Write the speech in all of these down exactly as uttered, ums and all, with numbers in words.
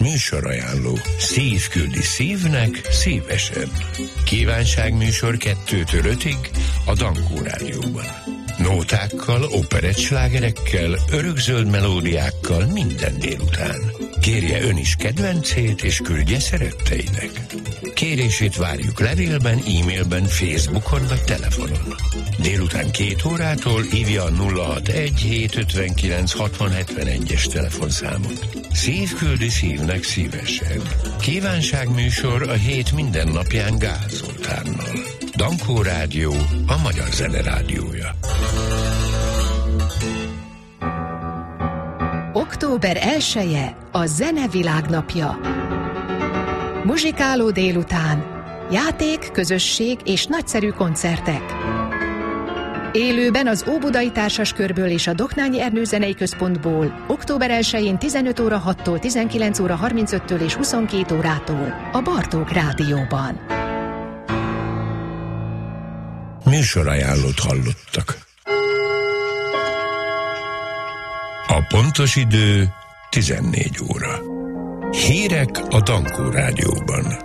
Műsorajánló. Szív küldi szívnek szívesen. Kívánságműsor kettőtől ötig a Dankó Rádióban. Nótákkal, operettslágerekkel, örökzöld melódiákkal minden délután. Kérje ön is kedvencét, és küldje szeretteinek. Kérését várjuk levélben, e-mailben, Facebookon vagy telefonon. Délután két órától hívja a nulla hatvanegy hétszázötvenkilenc hatvan hetvenegy-es telefonszámot. Szív küldi szívnek szívesen. Kívánságműsor a hét minden napján Gál Zoltánnal. Dankó Rádió, a magyar zene rádiója. október elseje a zene világnapja. Muzsikáló délután, játék, közösség és nagyszerű koncertek. Élőben az Óbudai Társaskörből és a Doknányi Ernő Zenei Központból október elsején tizenöt óra hattól tizenkilenc óra harmincöttől és huszonkét órától a Bartók Rádióban. Műsorajánlót hallottak. A pontos idő tizennégy óra. Hírek a Dankó Rádióban.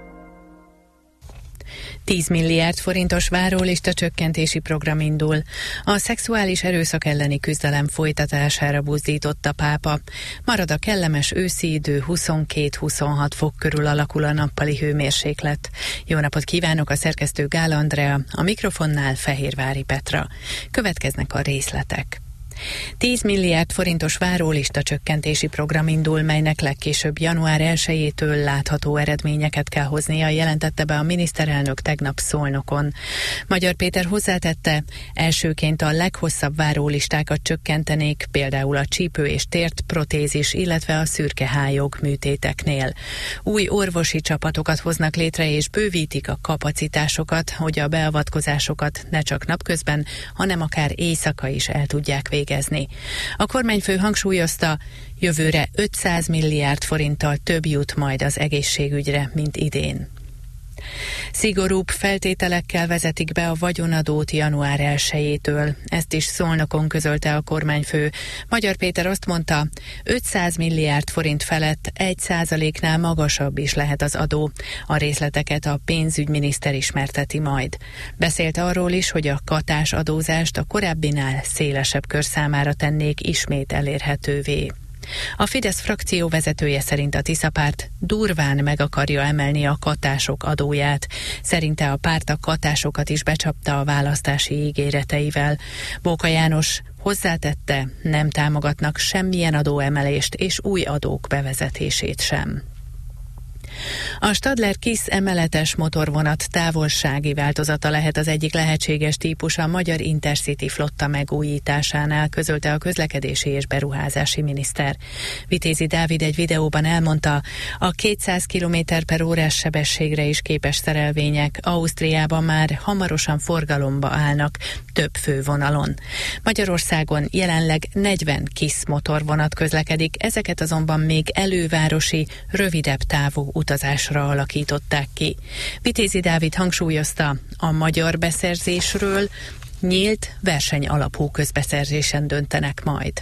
tíz milliárd forintos várólista csökkentési program indul. A szexuális erőszak elleni küzdelem folytatására buzdított a pápa. Marad a kellemes őszi idő, huszonkét-huszonhat fok körül alakul a nappali hőmérséklet. Jó napot kívánok, a szerkesztő Gál Andrea, a mikrofonnál Fehérvári Petra. Következnek a részletek. tíz milliárd forintos várólista csökkentési program indul, melynek legkésőbb január elsejétől látható eredményeket kell hoznia, jelentette be a miniszterelnök tegnap Szolnokon. Magyar Péter hozzátette, elsőként a leghosszabb várólistákat csökkentenék, például a csípő és tért protézis, illetve a szürkehályog műtéteknél. Új orvosi csapatokat hoznak létre és bővítik a kapacitásokat, hogy a beavatkozásokat ne csak napközben, hanem akár éjszaka is el tudják végezni. A kormányfő hangsúlyozta, jövőre ötszáz milliárd forinttal több jut majd az egészségügyre, mint idén. Szigorúbb feltételekkel vezetik be a vagyonadót január elsejétől. Ezt is Szolnokon közölte a kormányfő. Magyar Péter azt mondta, ötszáz milliárd forint felett egy százaléknál magasabb is lehet az adó. A részleteket a pénzügyminiszter ismerteti majd. Beszélt arról is, hogy a katás adózást a korábbinál szélesebb kör számára tennék ismét elérhetővé. A Fidesz frakció vezetője szerint a Tiszapárt durván meg akarja emelni a katások adóját. Szerinte a párt a katásokat is becsapta a választási ígéreteivel. Bóka János hozzátette, nem támogatnak semmilyen adóemelést és új adók bevezetését sem. A Stadler Kiss emeletes motorvonat távolsági változata lehet az egyik lehetséges típus a magyar Intercity flotta megújításánál, közölte a közlekedési és beruházási miniszter. Vitézi Dávid egy videóban elmondta, a kétszáz kilométer per órás sebességre is képes szerelvények Ausztriában már hamarosan forgalomba állnak több fővonalon. Magyarországon jelenleg negyven Kiss motorvonat közlekedik, ezeket azonban még elővárosi, rövidebb távú utazásra alakították ki. Vitézi Dávid hangsúlyozta, a magyar beszerzésről nyílt, verseny alapú közbeszerzésen döntenek majd.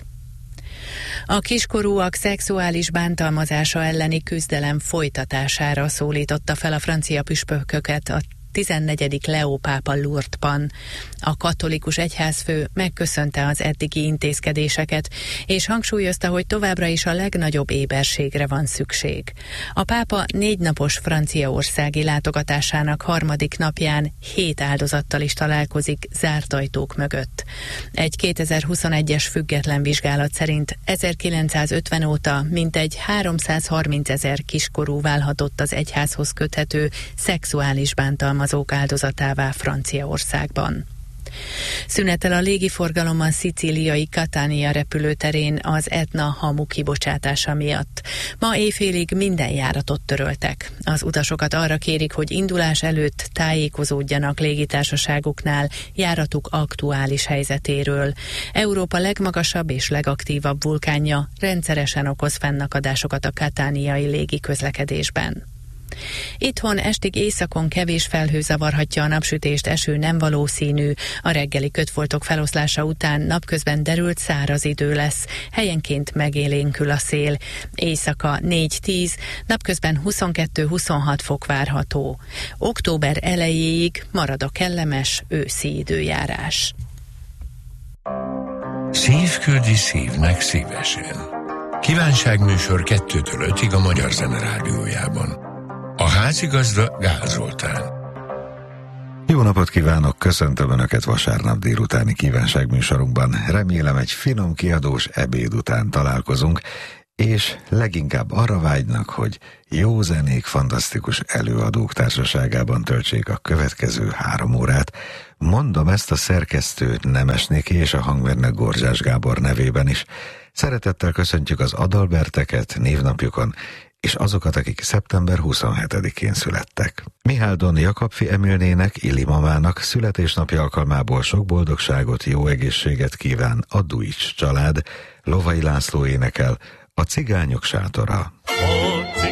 A kiskorúak szexuális bántalmazása elleni küzdelem folytatására szólította fel a francia püspököket a tizennegyedik Leó pápa Lourdesban. A katolikus egyházfő megköszönte az eddigi intézkedéseket, és hangsúlyozta, hogy továbbra is a legnagyobb éberségre van szükség. A pápa négy napos franciaországi látogatásának harmadik napján hét áldozattal is találkozik zárt ajtók mögött. Egy kétezer-huszonegyes független vizsgálat szerint ezerkilencszázötven óta mintegy háromszázharmincezer kiskorú válhatott az egyházhoz köthető szexuális bántalmazók áldozatává Franciaországban. Szünetel a légiforgalom a szicíliai Catania repülőterén az Etna hamu kibocsátása miatt. Ma éjfélig minden járatot töröltek. Az utasokat arra kérik, hogy indulás előtt tájékozódjanak légitársaságuknál járatuk aktuális helyzetéről. Európa legmagasabb és legaktívabb vulkánja rendszeresen okoz fennakadásokat a cataniai légiközlekedésben. Itthon estig északon kevés felhő zavarhatja a napsütést, eső nem valószínű. A reggeli kötfoltok feloszlása után napközben derült száraz idő lesz. Helyenként megélénkül a szél. Éjszaka négy-tíz, napközben huszonkettő-huszonhat fok várható. Október elejéig marad a kellemes őszi időjárás. Szív küldi szívnek szívesen. Kívánságműsor kettőtől ötig a Magyar Zene Rádiójában. A házigazda Gál Zoltán. Jó napot kívánok, köszöntöm Önöket vasárnap délutáni kívánságműsorunkban. Remélem egy finom kiadós ebéd után találkozunk, és leginkább arra vágynak, hogy jó zenék, fantasztikus előadók társaságában töltsék a következő három órát. Mondom ezt a szerkesztő Nemes Niki és a hangmérnök Gorzsás Gábor nevében is. Szeretettel köszöntjük az Adalberteket névnapjukon, és azokat, akik szeptember huszonhetedikén születtek. Miháldon Jakabfi Emilnének, Illi mamának születésnapja alkalmából sok boldogságot, jó egészséget kíván a Duics család. Lovai László énekel, A cigányok sátora.